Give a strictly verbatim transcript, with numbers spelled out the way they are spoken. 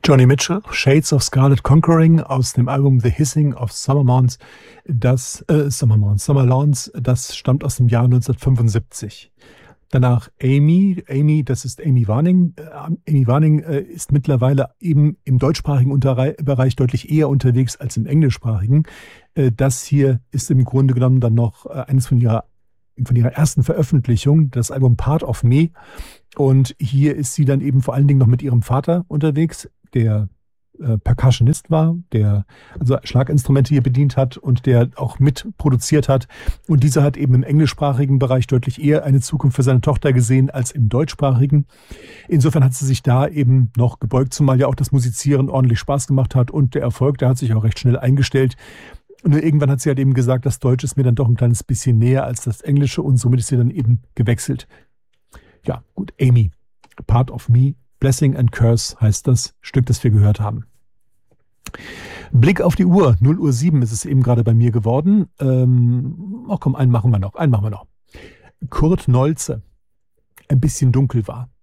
Joni Mitchell, Shades of Scarlet Conquering aus dem Album The Hissing of Summer Lawns, das äh, Summer Lawns, Summer Lawns, das stammt aus dem Jahr neunzehnhundertfünfundsiebzig. Danach Amy, Amy, das ist Amy Warning. Äh, Amy Warning äh, ist mittlerweile eben im deutschsprachigen Unterrei- Bereich deutlich eher unterwegs als im englischsprachigen. Äh, das hier ist im Grunde genommen dann noch äh, eines von ihrer von ihrer ersten Veröffentlichung, das Album Part of Me. Und hier ist sie dann eben vor allen Dingen noch mit ihrem Vater unterwegs, der äh, Percussionist war, der also Schlaginstrumente hier bedient hat und der auch mitproduziert hat. Und dieser hat eben im englischsprachigen Bereich deutlich eher eine Zukunft für seine Tochter gesehen als im deutschsprachigen. Insofern hat sie sich da eben noch gebeugt, zumal ja auch das Musizieren ordentlich Spaß gemacht hat und der Erfolg, der hat sich auch recht schnell eingestellt. Und nur irgendwann hat sie halt eben gesagt, das Deutsche ist mir dann doch ein kleines bisschen näher als das Englische und somit ist sie dann eben gewechselt. Ja, gut, Amy, Part of Me, Blessing and Curse heißt das Stück, das wir gehört haben. Blick auf die Uhr, null Uhr sieben ist es eben gerade bei mir geworden. Ähm, oh komm, einen machen wir noch, einen machen wir noch. Kurt Nolze, ein bisschen dunkel war.